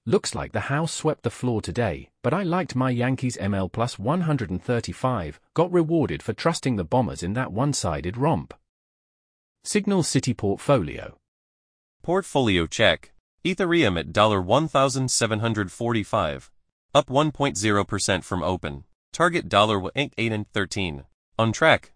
Looks like the house swept the floor today, but I liked my Yankees ML plus 135, got rewarded for trusting the Bombers in that one-sided romp. Signal City Portfolio. Portfolio check. Ethereum at $1,745. Up 1.0% from open. Target $1.813. On track.